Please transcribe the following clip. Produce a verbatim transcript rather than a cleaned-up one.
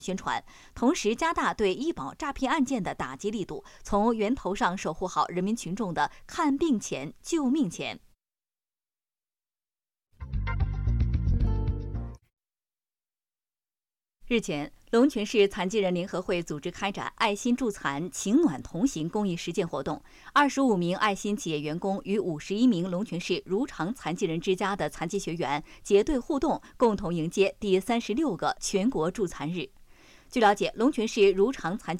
宣传，同时加大对医保诈骗案件的打击力度，从源头上守护好人民群众的看病钱、救命钱。日前，龙泉市残疾人联合会组织开展爱心助残、情暖同行公益实践活动。二十五名爱心企业员工与五十一名龙泉市如常残疾人之家的残疾学员结对互动，共同迎接第三十六个全国助残日。据了解，龙泉市如常残疾